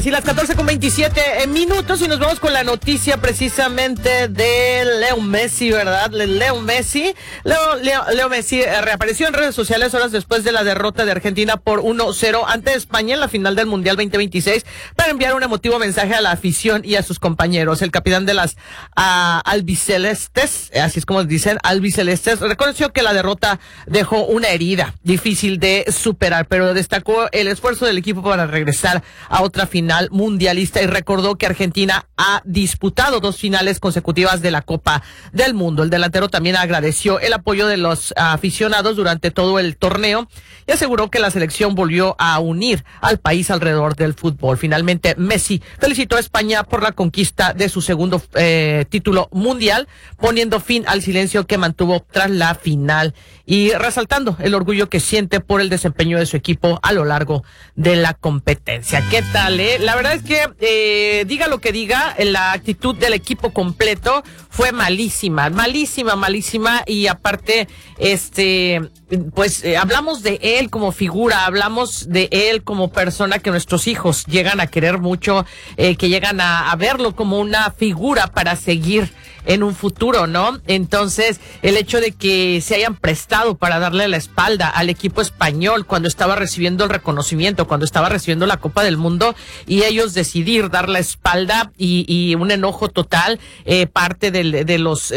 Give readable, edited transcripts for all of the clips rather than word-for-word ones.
Sí, las 14:27 minutos y nos vamos con la noticia precisamente de Leo Messi, ¿verdad? Leo Messi reapareció en redes sociales horas después de la derrota de Argentina por 1-0 ante España en la final del Mundial 2026 para enviar un emotivo mensaje a la afición y a sus compañeros. El capitán de las albicelestes, así es como dicen, albicelestes, reconoció que la derrota dejó una herida difícil de superar, pero destacó el esfuerzo del equipo para regresar a otra final mundialista y recordó que Argentina ha disputado 2 finales consecutivas de la Copa del Mundo. El delantero también agradeció el apoyo de los aficionados durante todo el torneo y aseguró que la selección volvió a unir al país alrededor del fútbol. Finalmente, Messi felicitó a España por la conquista de su segundo título mundial, poniendo fin al silencio que mantuvo tras la final y resaltando el orgullo que siente por el desempeño de su equipo a lo largo de la competencia. ¿Qué tal, La verdad es que, diga lo que diga, la actitud del equipo completo fue malísima, y aparte, hablamos de él como figura, hablamos de él como persona que nuestros hijos llegan a querer mucho, que llegan a verlo como una figura para seguir en un futuro, ¿no? Entonces, el hecho de que se hayan prestado para darle la espalda al equipo español cuando estaba recibiendo el reconocimiento, cuando estaba recibiendo la Copa del Mundo, y ellos decidir dar la espalda y un enojo total, parte de los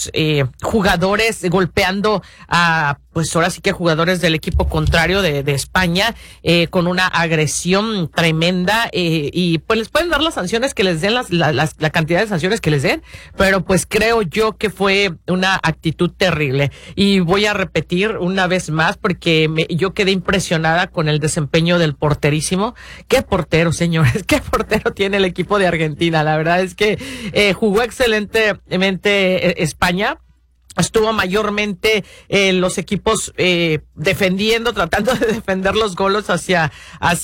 jugadores golpeando a, pues ahora sí que jugadores del equipo contrario de España, con una agresión tremenda, y pues les pueden dar las sanciones que les den, la cantidad de sanciones que les den, pero pues creo yo que fue una actitud terrible. Y voy a repetir una vez más porque yo quedé impresionada con el desempeño del porterísimo. ¿Qué portero, señores? ¿Qué portero tiene el equipo de Argentina? La verdad es que jugó excelentemente España. Estuvo mayormente los equipos defendiendo, tratando de defender los goles hacia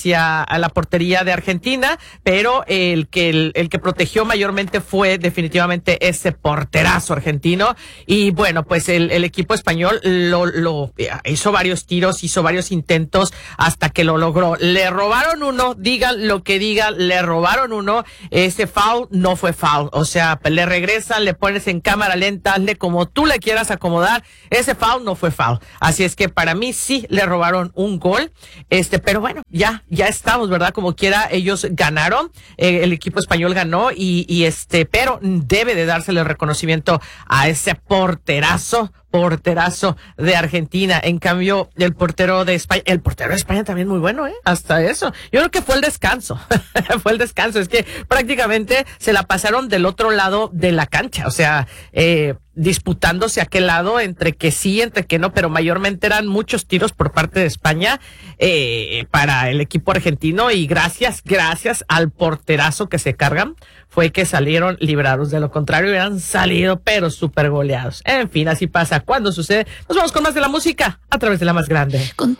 la portería de Argentina, pero el que protegió mayormente fue definitivamente ese porterazo argentino. Y bueno, pues el equipo español lo hizo varios tiros, hizo varios intentos hasta que lo logró. Le robaron uno, digan lo que digan, le robaron uno. Ese foul no fue foul, o sea, le regresan, le pones en cámara lenta, hazle como tú le quieras acomodar, ese foul no fue foul. Así es que para mí sí le robaron un gol, pero bueno, ya estamos, ¿verdad? Como quiera, ellos ganaron, el equipo español ganó pero debe de dársele el reconocimiento a ese porterazo de Argentina. En cambio, el portero de España también muy bueno, hasta eso. Yo creo que fue el descanso. Es que prácticamente se la pasaron del otro lado de la cancha, o sea, disputándose a aquel lado, entre que sí, entre que no, pero mayormente eran muchos tiros por parte de España para el equipo argentino, y gracias al porterazo que se cargan fue que salieron librados. De lo contrario hubieran salido pero súper goleados. En fin, así pasa cuando sucede. Nos vamos con más de la música a través de la más grande.